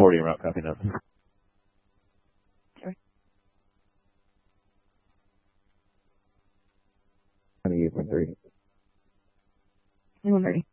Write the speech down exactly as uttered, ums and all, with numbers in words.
forty route, copy notes. twenty-eight point three. twenty-one thirty.